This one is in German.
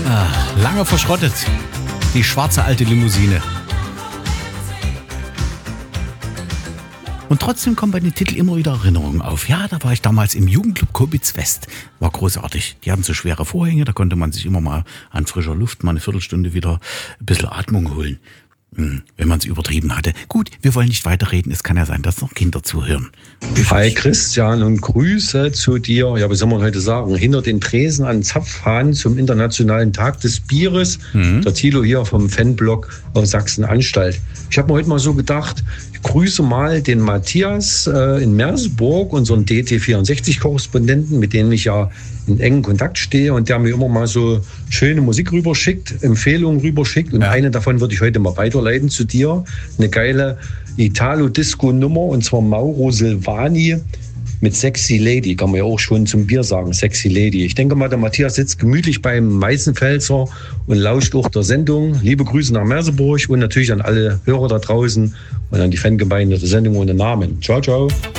Lange verschrottet. Die schwarze alte Limousine. Und trotzdem kommen bei den Titeln immer wieder Erinnerungen auf. Ja, da war ich damals im Jugendclub Kobitz West. War großartig. Die hatten so schwere Vorhänge, da konnte man sich immer mal an frischer Luft mal eine Viertelstunde wieder ein bisschen Atmung holen. Wenn man es übertrieben hatte. Gut, wir wollen nicht weiterreden. Es kann ja sein, dass noch Kinder zuhören. Hi Christian und Grüße zu dir. Ja, was soll man heute sagen? Hinter den Tresen an Zapfhahn zum Internationalen Tag des Bieres. Der Thilo hier vom Fanblog aus Sachsen-Anstalt. Ich habe mir heute mal so gedacht, ich grüße mal den Matthias in Merseburg, unseren DT64-Korrespondenten, mit dem ich ja in engen Kontakt stehe und der mir immer mal so schöne Musik rüberschickt, Empfehlungen rüberschickt. Und eine davon würde ich heute mal weiterleiten zu dir. Eine geile Italo-Disco-Nummer, und zwar Mauro Silvani mit Sexy Lady. Kann man ja auch schon zum Bier sagen, Sexy Lady. Ich denke mal, der Matthias sitzt gemütlich beim Weißenfelser und lauscht auch der Sendung. Liebe Grüße nach Merseburg und natürlich an alle Hörer da draußen und an die Fangemeinde der Sendung ohne Namen. Ciao, ciao.